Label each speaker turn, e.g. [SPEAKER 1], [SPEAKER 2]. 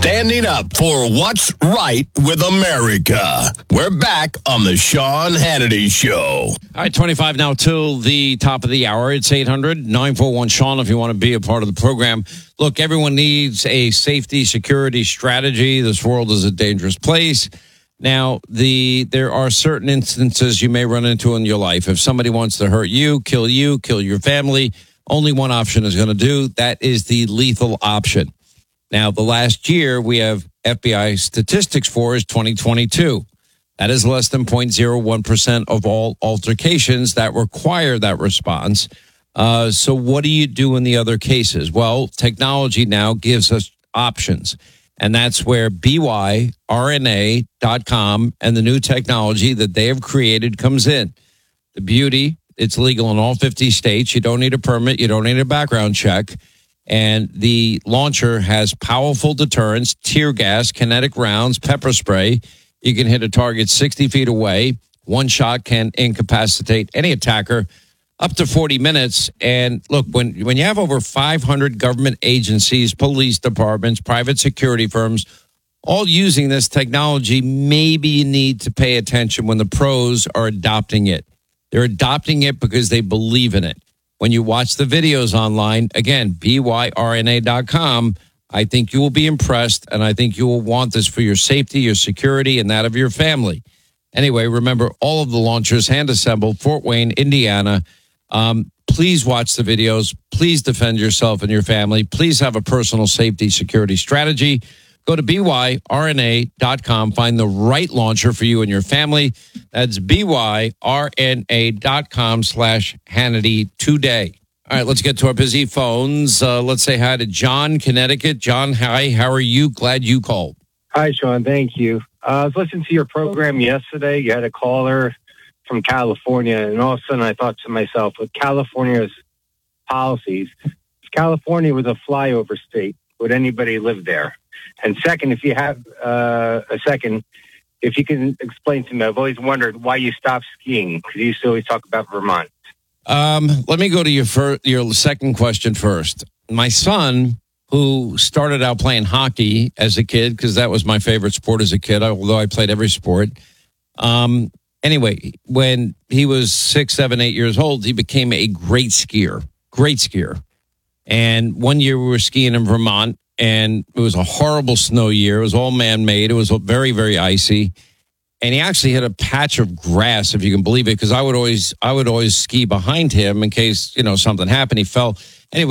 [SPEAKER 1] Standing up for what's right with America. We're back on the Sean Hannity Show.
[SPEAKER 2] All right, 25 now till the top of the hour. It's 800-941-SEAN if you want to be a part of the program. Look, everyone needs a safety, security strategy. This world is a dangerous place. Now, there are certain instances you may run into in your life. If somebody wants to hurt you, kill your family, only one option is going to do. That is the lethal option. Now, the last year we have FBI statistics for is 2022. That is less than 0.01% of all altercations that require that response. So what do you do in the other cases? Well, technology now gives us options. And that's where BYRNA.com and the new technology that they have created comes in. The beauty, it's legal in all 50 states. You don't need a permit. You don't need a background check. And the launcher has powerful deterrents, tear gas, kinetic rounds, pepper spray. You can hit a target 60 feet away. One shot can incapacitate any attacker up to 40 minutes. And look, when you have over 500 government agencies, police departments, private security firms, all using this technology, maybe you need to pay attention when the pros are adopting it. They're adopting it because they believe in it. When you watch the videos online, again, BYRNA.com, I think you will be impressed, and I think you will want this for your safety, your security, and that of your family. Anyway, remember, all of the launchers hand-assembled, Fort Wayne, Indiana. Please watch the videos. Please defend yourself and your family. Please have a personal safety security strategy. Go to BYRNA.com. Find the right launcher for you and your family. That's BYRNA.com/Hannity today. All right, let's get to our busy phones. Let's say hi to John, Connecticut. John, hi. How are you? Glad you called.
[SPEAKER 3] Hi, Sean. Thank you. I was listening to your program yesterday. You had a caller from California, and all of a sudden I thought to myself, with California's policies, if California was a flyover state, would anybody live there? And second, if you have if you can explain to me, I've always wondered why you stopped skiing, because you used to always talk about Vermont.
[SPEAKER 2] Let me go to your second question first. My son, who started out playing hockey as a kid, because that was my favorite sport as a kid, although I played every sport. Anyway, when he was 6, 7, 8 years old, he became a great skier. And one year we were skiing in Vermont, and it was a horrible snow year. It was all man-made. It was very, very icy. And he actually hit a patch of grass, if you can believe it, because I would always ski behind him in case, something happened. He fell.